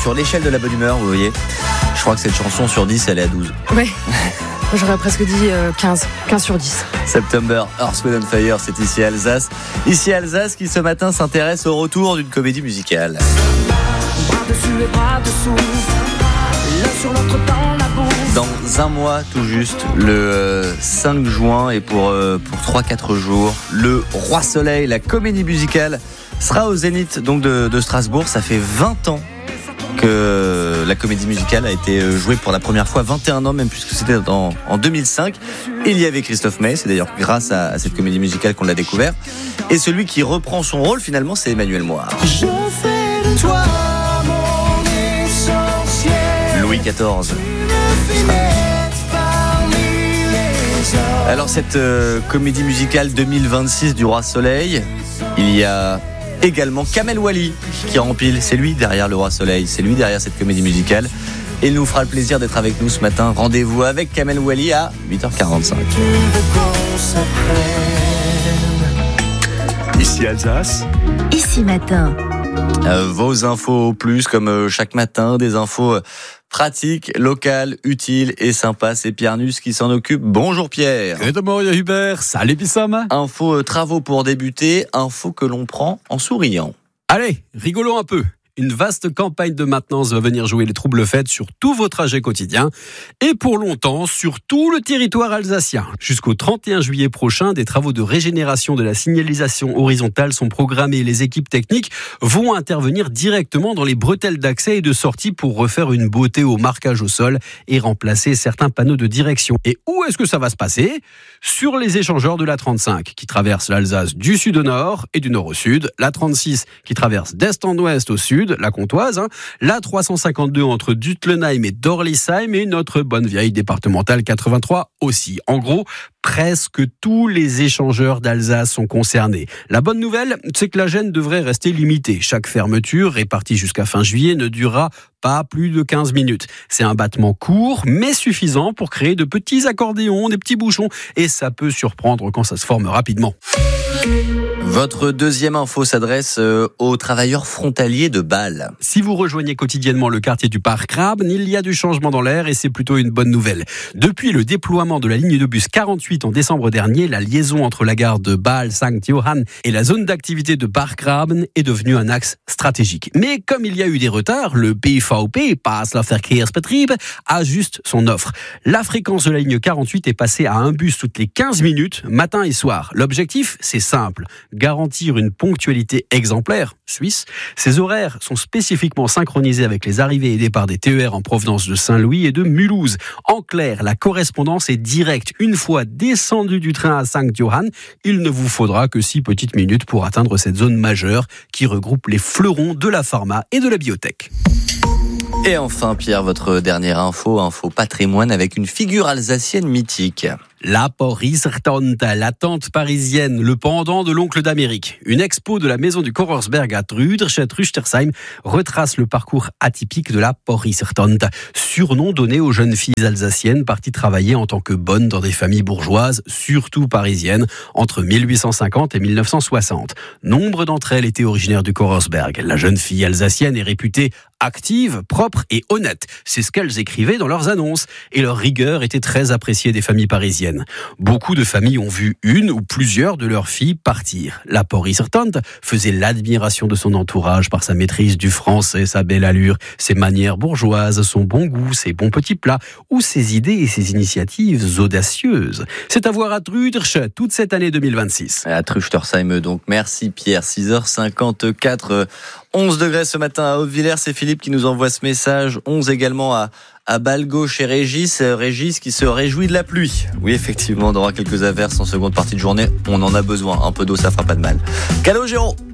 sur l'échelle de la bonne humeur, vous voyez. Je crois que cette chanson sur 10, elle est à 12. Ouais. J'aurais presque dit 15 sur 10. September, Earth, Wind & Fire, c'est ici Alsace. Ici Alsace qui ce matin s'intéresse au retour d'une comédie musicale. Bras dessus et bras dessous, l'un sur l'autre dans la boue. Dans un mois tout juste, le 5 juin et pour 3-4 jours, le Roi Soleil, la comédie musicale, sera au Zénith donc de Strasbourg. Ça fait 20 ans que la comédie musicale a été jouée pour la première fois, 21 ans même, puisque c'était en 2005. Il y avait Christophe Maé, c'est d'ailleurs grâce à cette comédie musicale qu'on l'a découvert. Et celui qui reprend son rôle finalement, c'est Emmanuel Moir. Je fais de toi mon essentiel. Louis XIV. Alors cette comédie musicale 2026 du Roi Soleil, il y a également Kamel Wally qui rempile. C'est lui derrière le Roi Soleil, c'est lui derrière cette comédie musicale. Et il nous fera le plaisir d'être avec nous ce matin. Rendez-vous avec Kamel Wally à 8h45. Ici Alsace. Ici matin. Vos infos au plus, comme chaque matin, des infos pratiques, locales, utiles et sympas. C'est Pierre Nuss qui s'en occupe. Bonjour Pierre. Bonjour Hubert, salut Bissam. Info travaux pour débuter, info que l'on prend en souriant. Allez, rigolons un peu. Une vaste campagne de maintenance va venir jouer les troubles faits sur tous vos trajets quotidiens et pour longtemps sur tout le territoire alsacien. Jusqu'au 31 juillet prochain, des travaux de régénération de la signalisation horizontale sont programmés. Les équipes techniques vont intervenir directement dans les bretelles d'accès et de sortie pour refaire une beauté au marquage au sol et remplacer certains panneaux de direction. Et où est-ce que ça va se passer ? Sur les échangeurs de la 35 qui traverse l'Alsace du sud au nord et du nord au sud, la 36 qui traverse d'est en ouest au sud, la Comtoise, la 352 entre Dutlenheim et Dorlisheim et notre bonne vieille départementale 83 aussi. En gros, presque tous les échangeurs d'Alsace sont concernés. La bonne nouvelle, c'est que la gêne devrait rester limitée. Chaque fermeture, répartie jusqu'à fin juillet, ne durera pas plus de 15 minutes. C'est un battement court, mais suffisant pour créer de petits accordéons, des petits bouchons, et ça peut surprendre quand ça se forme rapidement. Votre deuxième info s'adresse aux travailleurs frontaliers de Bâle. Si vous rejoignez quotidiennement le quartier du Parc Graben, il y a du changement dans l'air et c'est plutôt une bonne nouvelle. Depuis le déploiement de la ligne de bus 48 en décembre dernier, la liaison entre la gare de Bâle-Sankt-Johann et la zone d'activité de Parc Graben est devenue un axe stratégique. Mais comme il y a eu des retards, le PVP, Passverkehrsbetrieb, ajuste son offre. La fréquence de la ligne 48 est passée à un bus toutes les 15 minutes, matin et soir. L'objectif, c'est simple. Garantir une ponctualité exemplaire, suisse. Ces horaires sont spécifiquement synchronisés avec les arrivées et départs des TER en provenance de Saint-Louis et de Mulhouse. En clair, la correspondance est directe. Une fois descendu du train à Sankt-Johann, il ne vous faudra que 6 petites minutes pour atteindre cette zone majeure qui regroupe les fleurons de la pharma et de la biotech. Et enfin, Pierre, votre dernière info patrimoine avec une figure alsacienne mythique. La Porrisertante, la tante parisienne, le pendant de l'oncle d'Amérique. Une expo de la maison du Korersberg à Trüdersheim retrace le parcours atypique de la Porrisertante, surnom donné aux jeunes filles alsaciennes parties travailler en tant que bonnes dans des familles bourgeoises, surtout parisiennes, entre 1850 et 1960. Nombre d'entre elles étaient originaires du Korersberg. La jeune fille alsacienne est réputée active, propre et honnête. C'est ce qu'elles écrivaient dans leurs annonces. Et leur rigueur était très appréciée des familles parisiennes. Beaucoup de familles ont vu une ou plusieurs de leurs filles partir. La Porrisertante faisait l'admiration de son entourage par sa maîtrise du français, sa belle allure, ses manières bourgeoises, son bon goût, ses bons petits plats ou ses idées et ses initiatives audacieuses. C'est à voir à Trüdersch toute cette année 2026. À Trüdersheim donc. Merci Pierre. 6h54. 11 degrés ce matin à Haute-Villers, c'est Philippe qui nous envoie ce message. 11 également à Balgo chez Régis. Régis qui se réjouit de la pluie. Oui, effectivement, on aura quelques averses en seconde partie de journée. On en a besoin. Un peu d'eau, ça fera pas de mal. Calogero.